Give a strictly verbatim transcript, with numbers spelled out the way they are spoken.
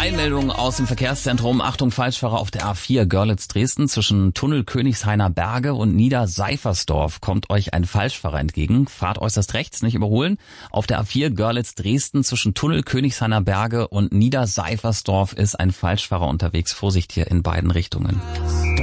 Eilmeldung aus dem Verkehrszentrum. Achtung, Falschfahrer auf der A vier Görlitz-Dresden zwischen Tunnel Königshainer Berge und Niederseifersdorf kommt euch ein Falschfahrer entgegen. Fahrt äußerst rechts, nicht überholen. Auf der A vier Görlitz-Dresden zwischen Tunnel Königshainer Berge und Niederseifersdorf ist ein Falschfahrer unterwegs. Vorsicht hier in beiden Richtungen.